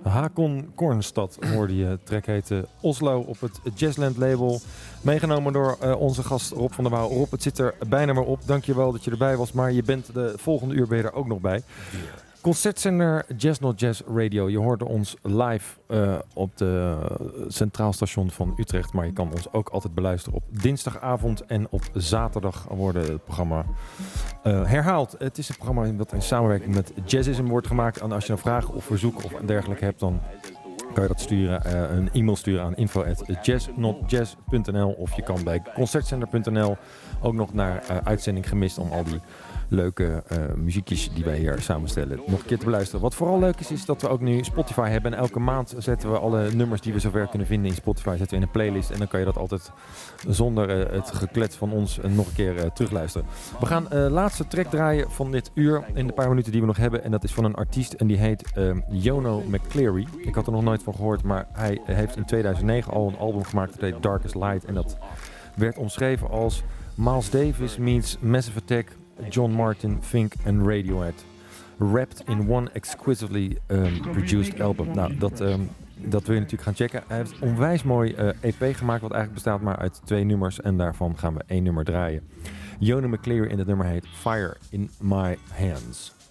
Hakon Kornstad hoorde je. Het track heette Oslo op het Jazzland label. Meegenomen door onze gast Rob van der Wouw. Rob, het zit er bijna maar op. Dankjewel dat je erbij was, maar je bent de volgende uur ben je er ook nog bij. Concertzender Jazz Not Jazz Radio. Je hoorde ons live op de Centraal Station van Utrecht. Maar je kan ons ook altijd beluisteren op dinsdagavond en op zaterdag worden het programma herhaald. Het is een programma dat in samenwerking met Jazzism wordt gemaakt. En als je een vraag of verzoek of dergelijke hebt, dan kan je dat sturen, een e-mail sturen aan info@jazznotjazz.nl of je kan bij concertzender.nl ook nog naar uitzending gemist om al die leuke muziekjes die wij hier samenstellen nog een keer te beluisteren. Wat vooral leuk is dat we ook nu Spotify hebben. En elke maand zetten we alle nummers die we zover kunnen vinden in Spotify zetten we in een playlist. En dan kan je dat altijd zonder het geklets van ons nog een keer terugluisteren. We gaan laatste track draaien van dit uur in de paar minuten die we nog hebben. En dat is van een artiest en die heet Jono McCleary. Ik had er nog nooit van gehoord, maar hij heeft in 2009 al een album gemaakt dat heet Darkest Light. En dat werd omschreven als Miles Davis meets Massive Attack, John Martin, Fink en Radiohead. Wrapped in one exquisitely produced album. Nou, dat wil je natuurlijk gaan checken. Hij heeft een onwijs mooi EP gemaakt, wat eigenlijk bestaat maar uit 2 nummers. En daarvan gaan we 1 nummer draaien. Jono McCleary en het nummer heet Fire in My Hands.